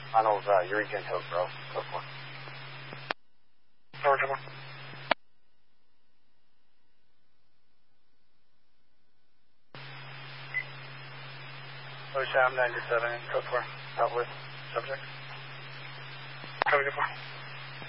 Ronald, you're Agent Hillsborough. Go for it. Over to Sam 97, code 4, southwest subject. Code 4.